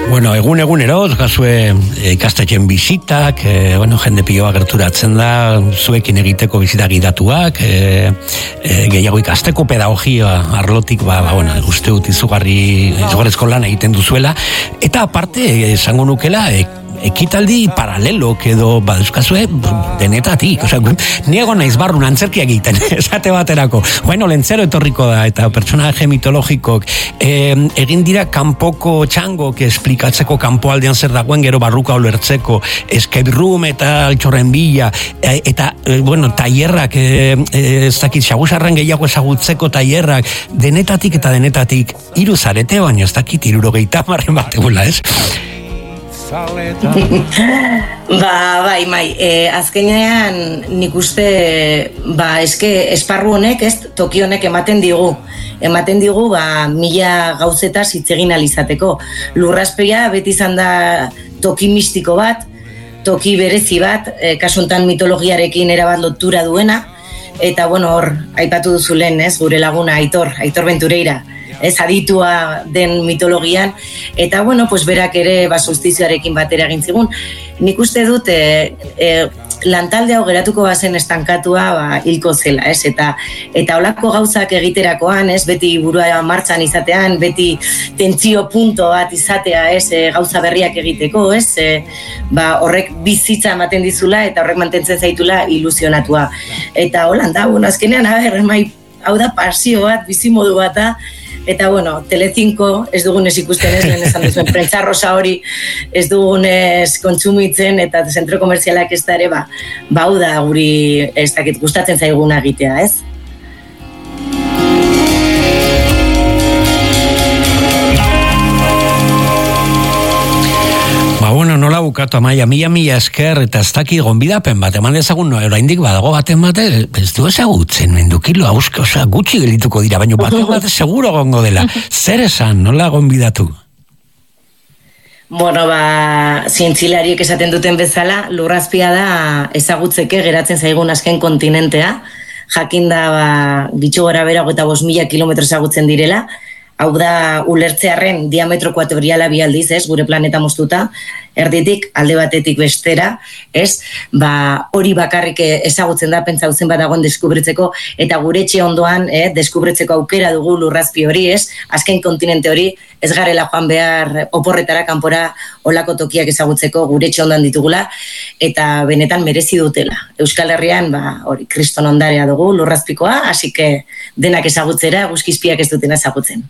Bueno, egunero, gazue ikastetxen bizitak, jende piloa gerturatzen da, zuekin egiteko bizitak idatuak, gehiago ikasteko pedagogia arlotik, uste dut izugarrizko lan egiten duzuela, eta aparte, esango nukela, ekitaldi paralelok edo baduzkazue denetatik, niego naiz barrun antzerkia egiten, esate baterako, lentzero etorriko da, eta personaje mitologikok egin dira kanpoko txangok esplikatzeko kanpoaldean zer dagoen gero barruka ulertzeko, escape room eta altxorren bila, eta tailerrak, ez dakit xagusarren gehiago ezagutzeko tailerrak, denetatik, 3 zarete, baina ez dakit 70 bategula, ez? Azkenean nik uste esparru honek, toki honek ematen digu 1000 gauzetaz hitz egin ahal izateko. Lurrazpia beti izan da toki mistiko bat, toki berezi bat, kasu honetan mitologiarekin erabat lotura duena, eta hor aipatu duzu lehen, gure laguna Aitor Ventureira, aditua den mitologian, eta berak ere solstizioarekin batera egin zigun. Nik uste dut lantalde hau geratuko bazen estankatua hilko zela, eta holako gauzak egiterakoan, beti burua martxan izatean, beti tentzio punto bat izatea, gauza berriak egiteko, horrek bizitza ematen dizula eta horrek mantentzen zaitula ilusionatua. Eta holanda, azkenean, hau da pasio bat, bizimodu bat da, eta Telecinco ez dugunez ikusten lehen esan duzuen, prentsa rosa hori ez dugunez kontsumitzen, eta zentro komerzialak ez da ere, hau da guri ez dakit gustatzen zaiguna egitea, ez? Nola bukatu, Amaia, mila esker, eta ez daki gonbidapen bat, eman dezagun, oraindik badago baten bat, ez du ezagutzen, mendukilo, gutxi gelituko dira, baina baten bat seguro gongo dela. Zer esan, nola gonbidatu? Zientzilariek esaten duten bezala, lurrazpia da ezagutzeke geratzen zaigun azken kontinentea, jakinda bitxo gora bera 25.000 kilometro ezagutzen direla, hau da ulertzearren diametro ekuatoriala bi aldiz, gure planeta moztuta, erditik alde batetik bestera, hori bakarrik ezagutzen da, pentsautzen bat dagoen deskubritzeko, eta gure etxe ondoan deskubritzeko aukera dugu lurrazpi hori, azken kontinente hori, ez garela joan behar oporretara, kanpora, olako tokiak ezagutzeko gure etxe ondoan ditugula, eta benetan merezi dutela. Euskal Herrian, hori, kriston ondarea dugu, lurrazpikoa, hasi que denak ezagutzera, guzkizpiak ez dutena ezagutzen.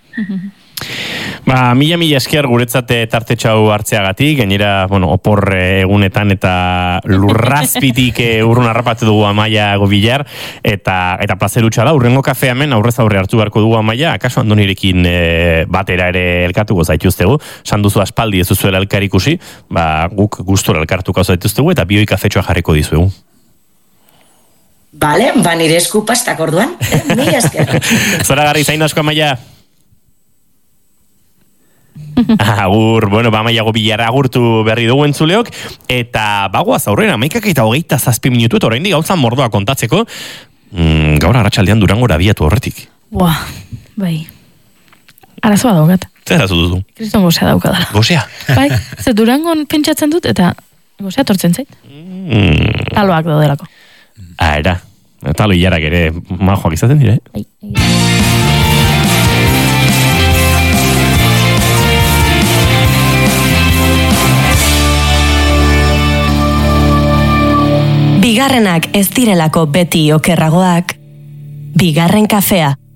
Mila esker guretzat tartetxau hartzeagatik, gainera, opor egunetan eta lurrazpitik urrun harrapatu dugu Amaia Gobillar, eta plazerutxa da, urrengo kafea hemen aurrez aurre hartu beharko dugu Amaia, akaso Andonirekin batera ere elkatuko zaituztegu, sanduzu aspaldi ez duzuela elkar ikusi, guk gustora elkartuko zaituztegu, eta bioi kafetxoa jarriko dizuegu. Bale, nire esku pastak orduan, mila esker. Zora garri, zain asko Amaia. Agur, Amaia Gobillar agurtu berri dugu entzuleok, eta bagoaz aurrera, 11:27 minutu, eta oraindik gauzan mordoa kontatzeko, gaur arratsaldean Durangora abiatu horretik. Arazoa daukat. Zer arazo duzu? Kriston gozea daukadala. Gozea? Ze Durangon pentsatzen dut, eta gozea tortzen zait. Taloak daudelako. Era, talo hilarak ere majoak izaten dire. Bigarrenak ez direlako beti okerragoak, bigarren kafea.